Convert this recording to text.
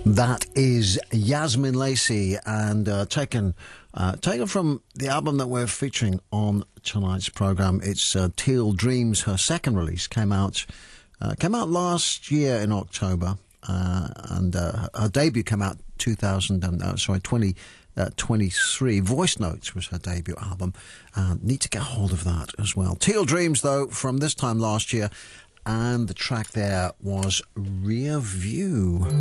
That is Yasmin Lacey, and taken from the album that we're featuring on tonight's program. It's Teal Dreams. Her second release came out last year in October, and her debut came out 2023. Voice Notes was her debut album. Need to get hold of that as well. Teal Dreams, though, from this time last year, and the track there was Rear View.